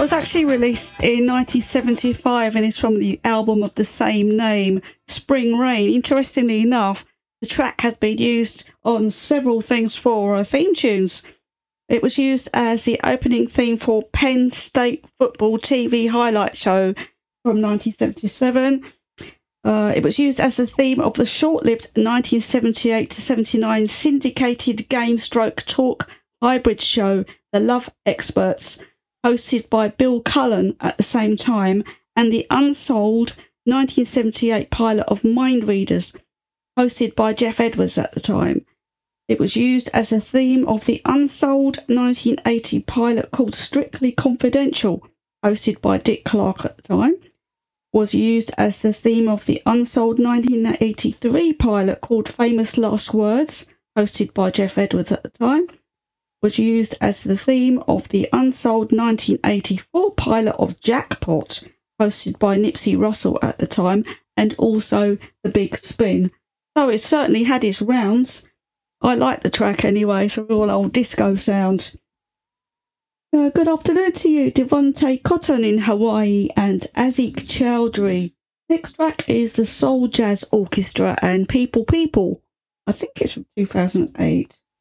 was actually released in 1975 and is from the album of the same name, Spring Rain. Interestingly enough, the track has been used on several things for theme tunes. It was used as the opening theme for Penn State football TV highlight show from 1977. It was used as the theme of the short-lived 1978-79 syndicated game stroke talk hybrid show, The Love Experts, hosted by Bill Cullen at the same time, and the unsold 1978 pilot of Mind Readers, hosted by Jeff Edwards at the time. It was used as a theme of the unsold 1980 pilot called Strictly Confidential, hosted by Dick Clark at the time. Was used as the theme of the unsold 1983 pilot called Famous Last Words, hosted by Jeff Edwards at the time. Was used as the theme of the unsold 1984 pilot of Jackpot, hosted by Nipsey Russell at the time, and also The Big Spin. So it certainly had its rounds. I like the track anyway, it's a real old disco sound. Good afternoon to you, Devontae Cotton in Hawaii and Azik Chowdhury. Next track is the Soul Jazz Orchestra and People People. I think it's from 2008.